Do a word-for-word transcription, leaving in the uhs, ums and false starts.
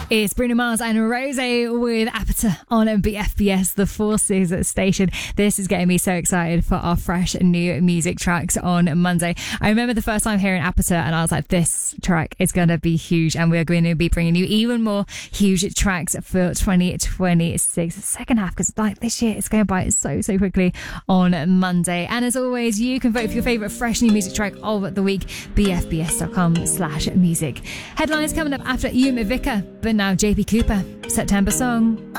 It's Bruno Mars and Rose with Apata on B F B S, the Forces station. This is getting me so excited for our fresh new music tracks on Monday. I remember the first time hearing Apata and I was like, this track is going to be huge, and we're going to be bringing you even more huge tracks for twenty twenty-six, the second half, because like this year it's going by so, so quickly on Monday. And as always, you can vote for your favourite fresh new music track of the week, b f b s dot com slash music. Headlines coming up after Yuma Vika, but now J P Cooper, September Song.